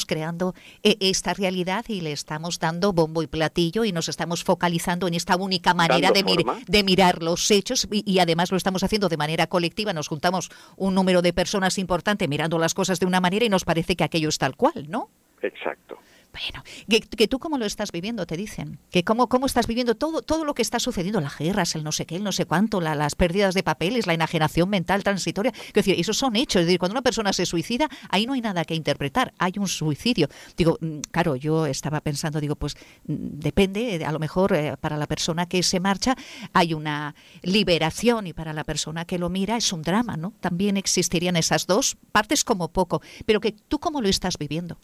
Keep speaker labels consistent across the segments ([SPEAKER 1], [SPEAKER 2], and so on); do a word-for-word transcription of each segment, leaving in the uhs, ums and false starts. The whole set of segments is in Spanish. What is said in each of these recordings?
[SPEAKER 1] estamos creando eh, esta realidad y le estamos dando bombo y platillo y nos estamos focalizando en esta única manera de, mir de mirar los hechos y, y además lo estamos haciendo de manera colectiva. Nos juntamos un número de personas importante mirando las cosas de una manera y nos parece que aquello es tal cual, ¿no?
[SPEAKER 2] Exacto.
[SPEAKER 1] Bueno, que, que tú cómo lo estás viviendo, te dicen. Que cómo, cómo estás viviendo todo, todo lo que está sucediendo, las guerras, el no sé qué, el no sé cuánto, la, las pérdidas de papeles, la enajenación mental transitoria. Es decir, esos son hechos. Es decir, cuando una persona se suicida, ahí no hay nada que interpretar, hay un suicidio. Digo, claro, yo estaba pensando, digo, pues depende, a lo mejor eh, para la persona que se marcha hay una liberación y para la persona que lo mira es un drama, ¿no? También existirían esas dos partes como poco. Pero que tú cómo lo estás viviendo.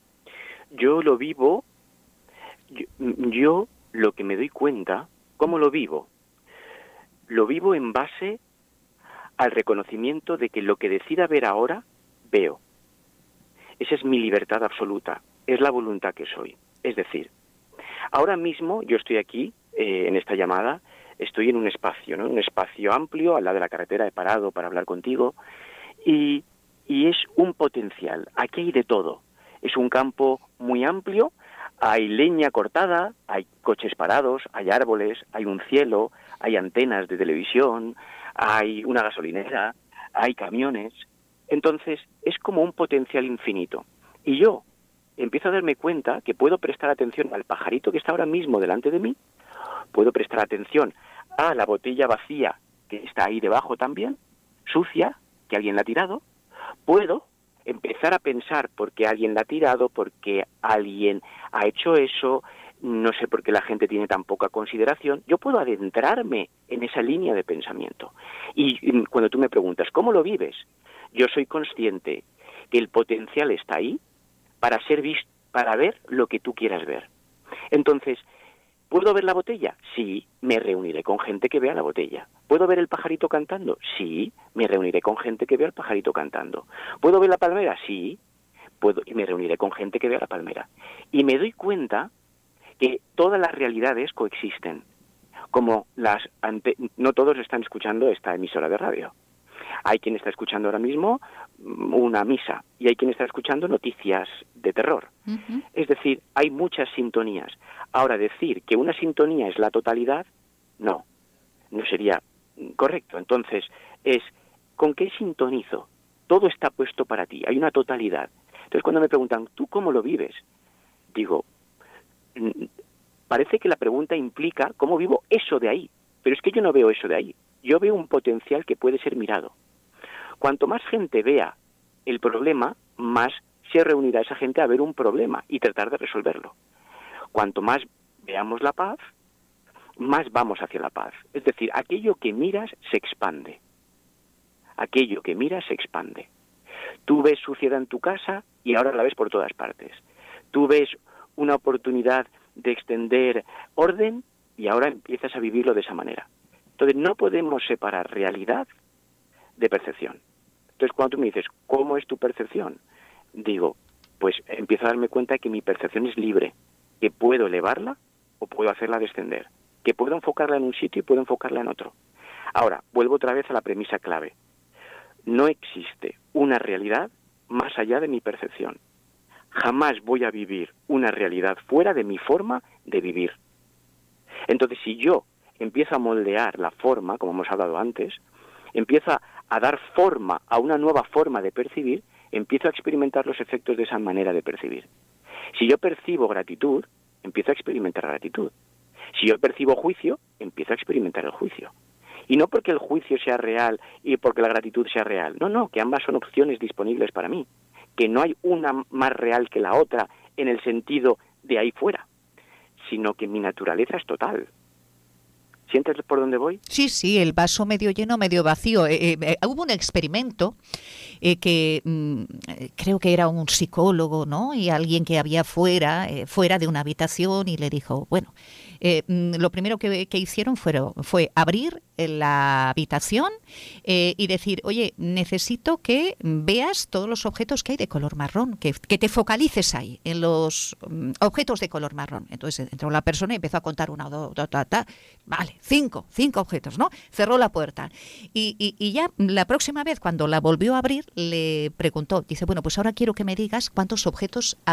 [SPEAKER 2] Yo lo vivo, yo, yo lo que me doy cuenta, ¿cómo lo vivo? Lo vivo en base al reconocimiento de que lo que decida ver ahora, veo. Esa es mi libertad absoluta, es la voluntad que soy. Es decir, ahora mismo yo estoy aquí, eh, en esta llamada, estoy en un espacio, ¿no? Un espacio amplio, al lado de la carretera, he parado para hablar contigo, y, y es un potencial, aquí hay de todo. Es un campo muy amplio, hay leña cortada, hay coches parados, hay árboles, hay un cielo, hay antenas de televisión, hay una gasolinera, hay camiones. Entonces, es como un potencial infinito. Y yo empiezo a darme cuenta que puedo prestar atención al pajarito que está ahora mismo delante de mí, puedo prestar atención a la botella vacía que está ahí debajo también, sucia, que alguien la ha tirado, puedo empezar a pensar por qué alguien la ha tirado, por qué alguien ha hecho eso, no sé por qué la gente tiene tan poca consideración. Yo puedo adentrarme en esa línea de pensamiento. Y cuando tú me preguntas, ¿cómo lo vives? Yo soy consciente que el potencial está ahí para ser visto, para ver lo que tú quieras ver. Entonces, ¿puedo ver la botella? Sí, me reuniré con gente que vea la botella. ¿Puedo ver el pajarito cantando? Sí, me reuniré con gente que vea el pajarito cantando. ¿Puedo ver la palmera? Sí, puedo y me reuniré con gente que vea la palmera. Y me doy cuenta que todas las realidades coexisten. Como las ante... no todos están escuchando esta emisora de radio. Hay quien está escuchando ahora mismo una misa y hay quien está escuchando noticias de terror. Uh-huh. Es decir, hay muchas sintonías. Ahora, decir que una sintonía es la totalidad, no, no sería correcto. Entonces, es, ¿con qué sintonizo? Todo está puesto para ti, hay una totalidad. Entonces, cuando me preguntan, ¿tú cómo lo vives? Digo, parece que la pregunta implica cómo vivo eso de ahí, pero es que yo no veo eso de ahí. Yo veo un potencial que puede ser mirado. Cuanto más gente vea el problema, más se reunirá esa gente a ver un problema y tratar de resolverlo. Cuanto más veamos la paz, más vamos hacia la paz. Es decir, aquello que miras se expande. Aquello que miras se expande. Tú ves suciedad en tu casa y ahora la ves por todas partes. Tú ves una oportunidad de extender orden y ahora empiezas a vivirlo de esa manera. Entonces, no podemos separar realidad de percepción. Entonces, cuando tú me dices, ¿cómo es tu percepción? Digo, pues empiezo a darme cuenta de que mi percepción es libre, que puedo elevarla o puedo hacerla descender, que puedo enfocarla en un sitio y puedo enfocarla en otro. Ahora, vuelvo otra vez a la premisa clave. No existe una realidad más allá de mi percepción. Jamás voy a vivir una realidad fuera de mi forma de vivir. Entonces, si yo empiezo a moldear la forma, como hemos hablado antes, empiezo a dar forma a una nueva forma de percibir, empiezo a experimentar los efectos de esa manera de percibir. Si yo percibo gratitud, empiezo a experimentar gratitud. Si yo percibo juicio, empiezo a experimentar el juicio. Y no porque el juicio sea real y porque la gratitud sea real. No, no, que ambas son opciones disponibles para mí. Que no hay una más real que la otra en el sentido de ahí fuera, sino que mi naturaleza es total. ¿Sientes por dónde voy?
[SPEAKER 1] Sí, sí, el vaso medio lleno, medio vacío. Eh, eh, hubo un experimento eh, que mm, creo que era un psicólogo, ¿no? Y alguien que había fuera, eh, fuera de una habitación y le dijo, bueno, eh, mm, lo primero que, que hicieron fue, fue abrir la habitación eh, y decir, oye, necesito que veas todos los objetos que hay de color marrón, que, que te focalices ahí, en los um, objetos de color marrón. Entonces entró la persona y empezó a contar una, dos, ta, ta, ta. Vale, cinco, cinco objetos, ¿no? Cerró la puerta. Y, y, y ya la próxima vez, cuando la volvió a abrir, le preguntó, dice, bueno, pues ahora quiero que me digas cuántos objetos